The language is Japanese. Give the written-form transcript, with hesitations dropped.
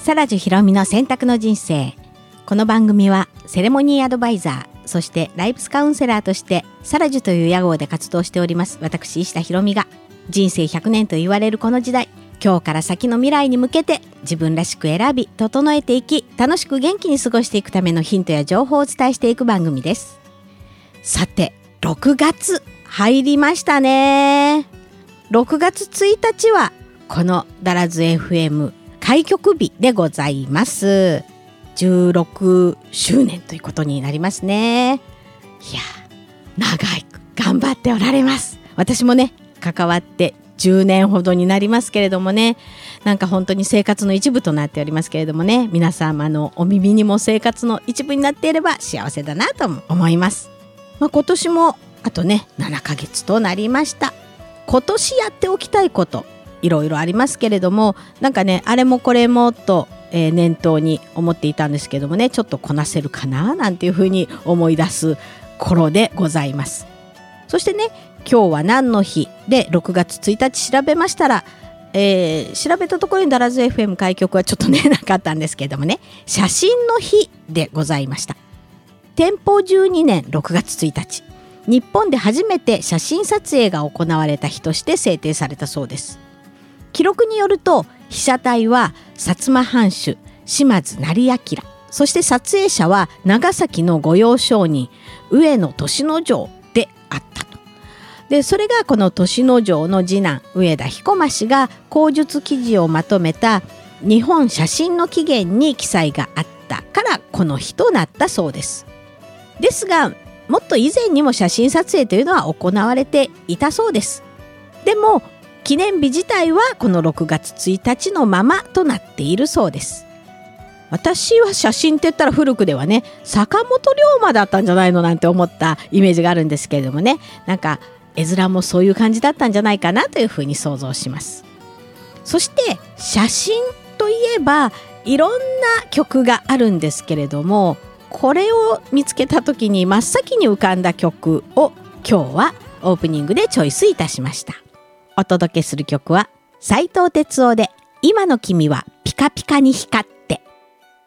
サラジュヒロミの選択の人生。この番組はセレモニーアドバイザー、そしてライブスカウンセラーとしてサラジュという屋号で活動しております私石田ひろみが、人生100年と言われるこの時代、今日から先の未来に向けて自分らしく選び整えていき、楽しく元気に過ごしていくためのヒントや情報をお伝えしていく番組です。さて、6月入りましたね。6月1日はこのダラズ FM 開局日でございます。16周年ということになりますね。いや、長い頑張っておられます。私もね、関わって10年ほどになりますけれどもね、なんか本当に生活の一部となっておりますけれどもね、皆様のお耳にも生活の一部になっていれば幸せだなと思います。今年もあとね7ヶ月となりました。今年やっておきたいこといろいろありますけれども、なんかね、あれもこれもと、念頭に思っていたんですけどもね、ちょっとこなせるかななんていうふうに思い出す頃でございます。そしてね、今日は何の日で6月1日調べましたら、調べたところにダラズ FM 開局はちょっとねなかったんですけれどもね、写真の日でございました。天保12年6月1日、日本で初めて写真撮影が行われた日として制定されたそうです。記録によると、被写体は薩摩藩主島津斉彬、そして撮影者は長崎の御用商人上野俊之丞であったと。で、それがこの俊之丞の次男上田彦馬が口述記事をまとめた日本写真の起源に記載があったからこの日となったそうです。ですが、もっと以前にも写真撮影というのは行われていたそうです。でも記念日自体はこの6月1日のままとなっているそうです。私は写真って言ったら古くではね、坂本龍馬だったんじゃないのなんて思ったイメージがあるんですけれどもね、なんか絵面もそういう感じだったんじゃないかなというふうに想像します。そして写真といえばいろんな曲があるんですけれども、これを見つけた時に真っ先に浮かんだ曲を今日はオープニングでチョイスいたしました。お届けする曲は斉藤哲夫で今の君はピカピカに光って。